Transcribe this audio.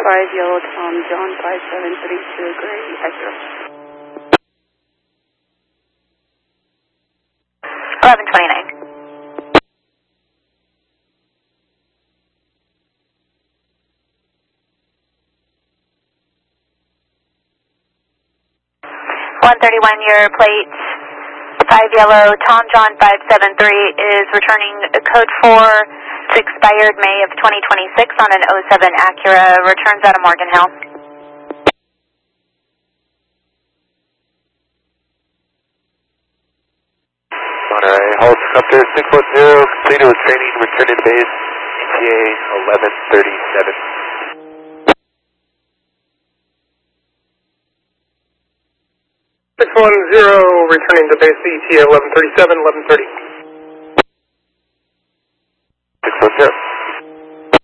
Yellow Tom John 5732 Gray Acura. 1129. 131, your plate 5 Yellow Tom John 573 is returning code 4. It's expired May of 2026 on an 07 Acura. Returns out of Morgan Hill. Alright, helicopter 610, completed with training, return to base, ETA 1137. 610, returning to base, ETA 1137, 1130. 610.